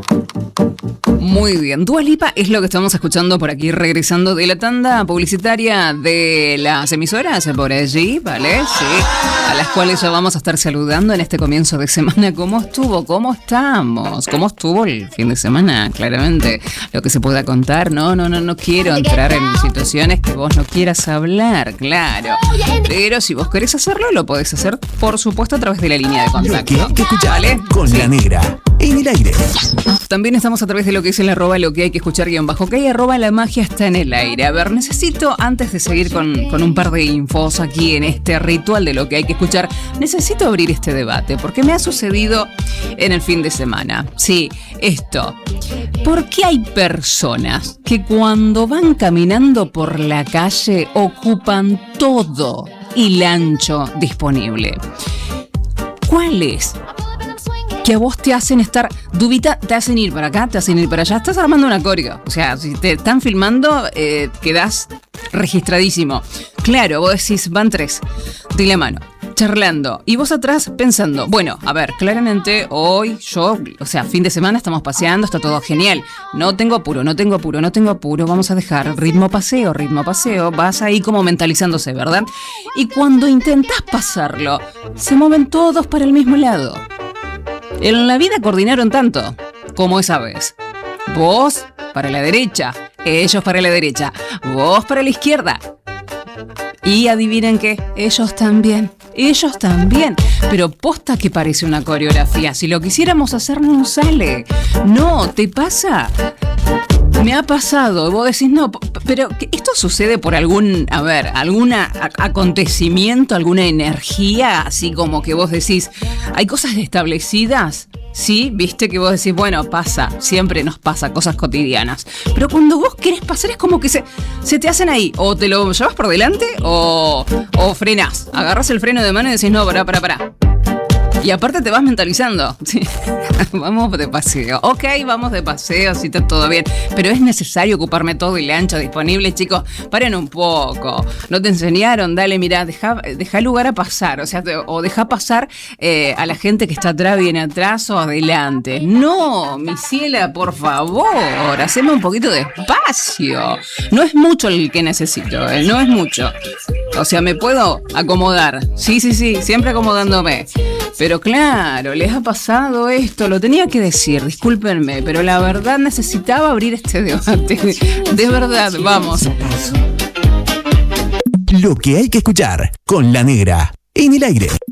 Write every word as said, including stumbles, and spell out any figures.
Muy bien, Dua Lipa es lo que estamos escuchando por aquí, regresando de la tanda publicitaria de las emisoras por allí, ¿vale? Sí, a las cuales ya vamos a estar saludando en este comienzo de semana. ¿Cómo estuvo? ¿Cómo estamos? ¿Cómo estuvo el fin de semana? Claramente, lo que se pueda contar. No, no, no, no quiero entrar en situaciones que vos no quieras hablar, claro. Pero si vos querés hacerlo, lo podés hacer, por supuesto, a través de la línea de contacto. Lo que hay que escuchar, ¿vale? Con sí. La Negra, en el aire. También estamos a través de lo que es el arroba lo que hay que escuchar guión bajo que hay arroba la magia está en el aire. A ver, necesito, antes de seguir con, con un par de infos aquí en este ritual de lo que hay que escuchar, necesito abrir este debate, porque me ha sucedido en el fin de semana. Sí, esto. ¿Por qué hay personas que cuando van caminando por la calle ocupan todo el ancho disponible? ¿Cuál es? Que a vos te hacen estar dubita, te hacen ir para acá, te hacen ir para allá. Estás armando una coreo. O sea, si te están filmando, eh, quedás registradísimo. Claro, vos decís, van tres de la mano, charlando. Y vos atrás pensando, bueno, a ver, claramente hoy yo, o sea, fin de semana estamos paseando, está todo genial. No tengo apuro, no tengo apuro, no tengo apuro. Vamos a dejar ritmo paseo, ritmo paseo. Vas ahí como mentalizándose, ¿verdad? Y cuando intentás pasarlo, se mueven todos para el mismo lado. En la vida coordinaron tanto como esa vez. Vos para la derecha, ellos para la derecha, vos para la izquierda. Y adivinen qué, ellos también, ellos también. Pero posta que parece una coreografía. Si lo quisiéramos hacer no sale. No, ¿te pasa? Me ha pasado, vos decís, no, pero esto sucede por algún, a ver, algún acontecimiento, alguna energía, así como que vos decís, hay cosas establecidas, ¿sí? Viste que vos decís, bueno, pasa, siempre nos pasa, cosas cotidianas. Pero cuando vos querés pasar es como que se, se te hacen ahí, o te lo llevas por delante o, o frenás, agarrás el freno de mano y decís, no, pará, pará, pará. Y aparte te vas mentalizando. Sí. Vamos de paseo. Ok, vamos de paseo, si está todo bien. Pero es necesario ocuparme todo el ancho disponible, chicos. Paren un poco. ¿No te enseñaron? Dale, mirá, deja, deja lugar a pasar. O sea, te, o deja pasar eh, a la gente que está atrás, viene atrás o adelante. No, mi ciela, por favor. Haceme un poquito de espacio. No es mucho el que necesito, eh, no es mucho. O sea, me puedo acomodar. Sí, sí, sí, siempre acomodándome. Pero claro, les ha pasado esto, lo tenía que decir, discúlpenme, pero la verdad necesitaba abrir este debate. De verdad, vamos. Lo que hay que escuchar con La Negra en el aire.